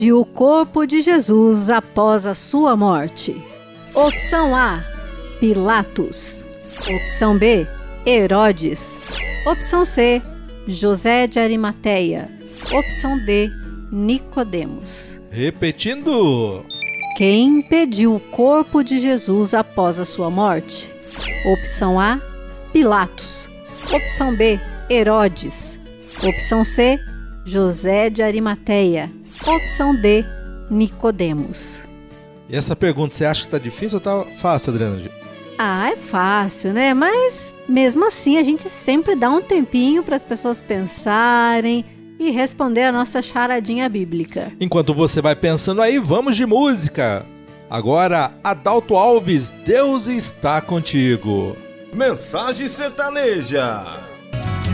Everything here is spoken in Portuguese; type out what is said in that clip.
pediu o corpo de Jesus após a sua morte? Opção A, Pilatos. Opção B, Herodes. Opção C, José de Arimateia. Opção D, Nicodemos. Repetindo. Quem pediu o corpo de Jesus após a sua morte? Opção A, Pilatos. Opção B, Herodes. Opção C, José de Arimateia. Opção D, Nicodemos. E essa pergunta, você acha que tá difícil ou tá fácil, Adriana? É fácil, né? Mas mesmo assim a gente sempre dá um tempinho para as pessoas pensarem e responder a nossa charadinha bíblica. Enquanto você vai pensando aí, vamos de música. Agora, Adalto Alves, Deus está contigo. Mensagem sertaneja.